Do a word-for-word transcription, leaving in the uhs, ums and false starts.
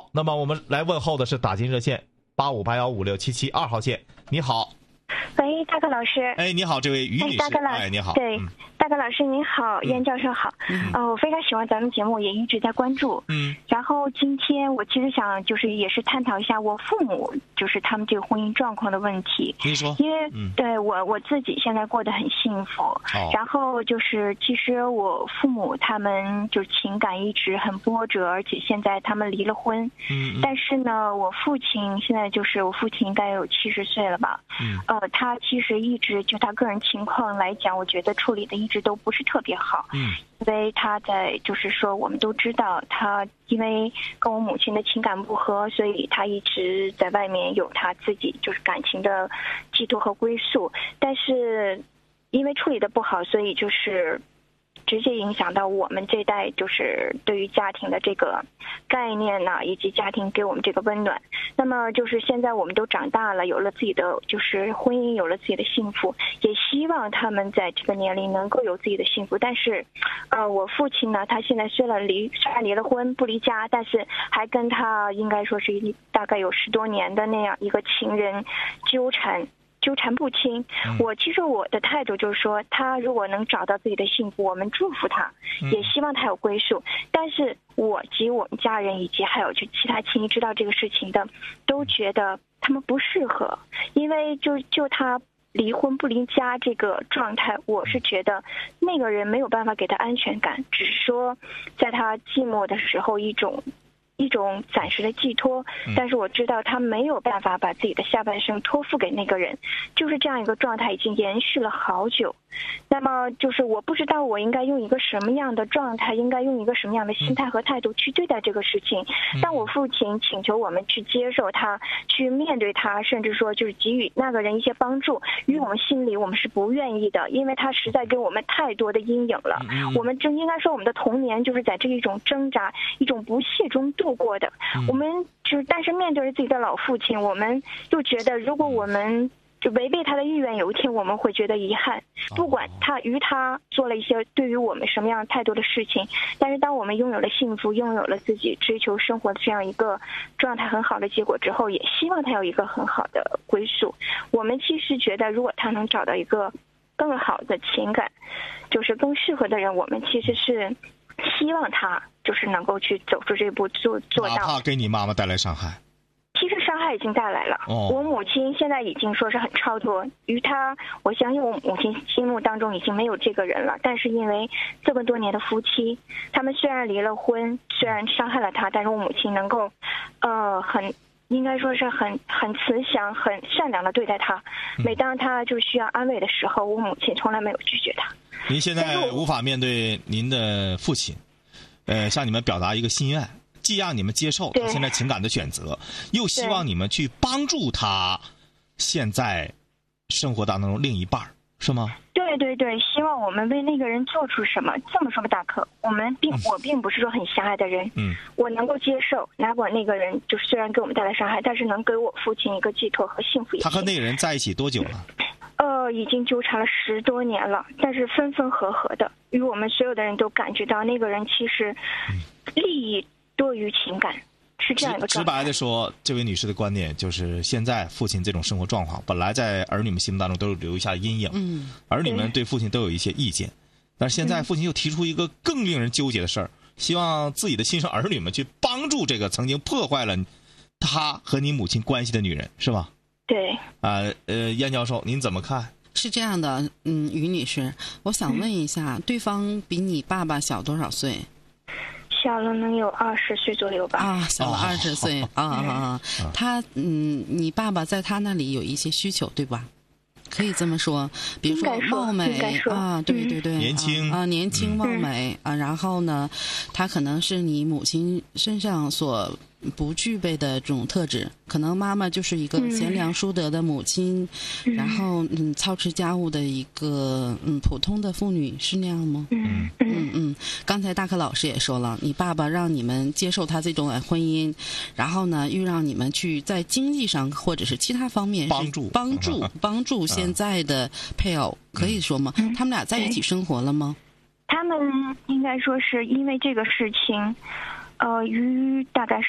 那么我们来问候的是打进热线八五八幺五六七七二号线。你好。 喂，大哥老师。 哎，你好，这位于女士。 哎，大哥老师， 哎，你好。 对， 嗯、 大哥老师您好，燕教授好。嗯、呃，我非常喜欢咱们节目，也一直在关注。 嗯。 然后今天我其实想就是也是探讨一下我父母就是他们这个婚姻状况的问题。 你说。 因为、 嗯、 对我我自己现在过得很幸福。 哦。 然后就是其实我父母他们就情感一直很波折，而且现在他们离了婚。 嗯。 但是呢，我父亲现在就是我父亲应该有七十岁了吧。 嗯。 呃，他其实一直就他个人情况来讲，我觉得处理的一直都不是特别好。 嗯。 因为他在就是说，我们都知道他因为跟我母亲的情感不合，所以他一直在外面有他自己就是感情的寄托和归宿。但是因为处理的不好，所以就是直接影响到我们这代，就是对于家庭的这个概念呢、啊，以及家庭给我们这个温暖。那么就是现在我们都长大了，有了自己的就是婚姻，有了自己的幸福，也希望他们在这个年龄能够有自己的幸福。但是，呃，我父亲呢，他现在虽然离虽然离了婚不离家，但是还跟他应该说是大概有十多年的那样一个情人纠缠。纠缠不清。我其实我的态度就是说，他如果能找到自己的幸福，我们祝福他，也希望他有归宿。但是我及我们家人以及还有就其他亲戚知道这个事情的，都觉得他们不适合，因为就就他离婚不离家这个状态，我是觉得那个人没有办法给他安全感，只是说在他寂寞的时候一种。一种暂时的寄托，但是我知道他没有办法把自己的下半生托付给那个人，就是这样一个状态已经延续了好久。那么就是我不知道我应该用一个什么样的状态，应该用一个什么样的心态和态度去对待这个事情。但我父亲请求我们去接受他，去面对他，甚至说就是给予那个人一些帮助，于我们心里我们是不愿意的，因为他实在给我们太多的阴影了。我们真应该说我们的童年就是在这一种挣扎、一种不懈中度过的。我们就是但是面对着自己的老父亲，我们又觉得如果我们就违背他的意愿，有一天我们会觉得遗憾。不管他与他做了一些对于我们什么样态度的事情，但是当我们拥有了幸福，拥有了自己追求生活的这样一个状态很好的结果之后，也希望他有一个很好的归宿。我们其实觉得如果他能找到一个更好的情感，就是更适合的人，我们其实是希望他就是能够去走出这步，做做到， 哪怕给你妈妈带来伤害。 其实伤害已经带来了。 哦、 我母亲现在已经说是很超脱于她，我相信我母亲心目当中已经没有这个人了。但是因为这么多年的夫妻，他们虽然离了婚，虽然伤害了她，但是我母亲能够，呃，很应该说是很很慈祥、很善良的对待她。每当她就需要安慰的时候，我母亲从来没有拒绝她。 您现在无法面对您的父亲，呃，向你们表达一个心愿。既让你们接受他现在情感的选择，又希望你们去帮助他现在生活当中另一半，是吗？ 对对对，希望我们为那个人做出什么。这么说吧，大可，我们并、嗯、我并不是说很狭隘的人，嗯，我能够接受，哪管那个人就虽然给我们带来伤害，但是能给我父亲一个寄托和幸福。 他和那个人在一起多久了？ 呃，已经纠缠了十多年了，但是分分合合的，与我们所有的人都感觉到那个人其实利益多于情感，是这样一个状态。 直白的说，这位女士的观点就是，现在父亲这种生活状况，本来在儿女们心目当中都是留下阴影，嗯，儿女们对父亲都有一些意见，但是现在父亲又提出一个更令人纠结的事儿，嗯、希望自己的亲生儿女们去帮助这个曾经破坏了他和你母亲关系的女人，是吧？ 对。 啊，呃，燕教授，您怎么看？ 是这样的，嗯，于女士，我想问一下，嗯、对方比你爸爸小多少岁？ 小了能有二十岁左右吧。 啊，小了二十岁啊啊！他嗯，你爸爸在他那里有一些需求，对吧？可以这么说，比如说貌美啊，对对对， 年轻啊，年轻貌美啊，然后呢，他可能是你母亲身上所不具备的这种特质，可能妈妈就是一个贤良淑德的母亲，嗯、然后嗯操持家务的一个嗯普通的妇女，是那样吗？ 嗯嗯嗯。刚才大可老师也说了，你爸爸让你们接受他这种婚姻，然后呢又让你们去在经济上或者是其他方面帮助帮助帮助现在的配偶，可以说吗？ 嗯、 他们俩在一起生活了吗？ 他们应该说是因为这个事情，呃，于大概是。